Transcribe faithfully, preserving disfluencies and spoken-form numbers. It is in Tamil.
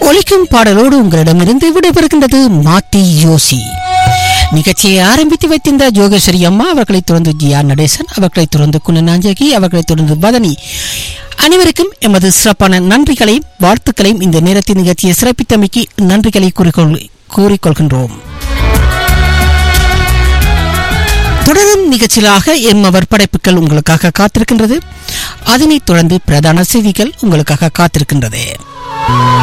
ஒலிக்கும் பாடலோடு உங்களிடமிருந்து விடைபெறுகின்றது மாத்தி யோசி. நிகழ்ச்சியை ஆரம்பித்து வைத்திருந்த ஜோகேஸ்வரி அம்மா, அவர்களை தொடர்ந்து ஜி ஆர் நடேசன், அவர்களை தொடர்ந்து குணநாஞ்சகி, அவர்களை தொடர்ந்து வதனி. அனைவருக்கும் எமது சிறப்பான நன்றிகளையும் வாழ்த்துக்களையும் இந்த நேரத்தில் நிகழ்ச்சியை சிறப்பித்தமைக்கு நன்றிகளை கூறிக்கொள்கின்றோம். தொடரும் நிகழ்ச்சியிலாக எம் அவர் படைப்புகள் உங்களுக்காக காத்திருக்கின்றது. அதனைத் தொடர்ந்து பிரதான செய்திகள் உங்களுக்காக காத்திருக்கின்றது.